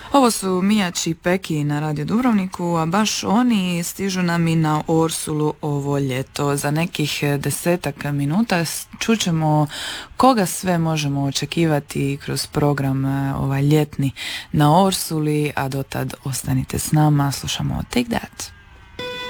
Ovo su Mijač i Peki na Radio Dubrovniku, a baš oni stižu nam i na Orsulu ovo ljeto. Za nekih 10 minuta čućemo koga sve možemo očekivati kroz program ovaj ljetni na Orsuli, a dotad ostanite s nama, slušamo Take That.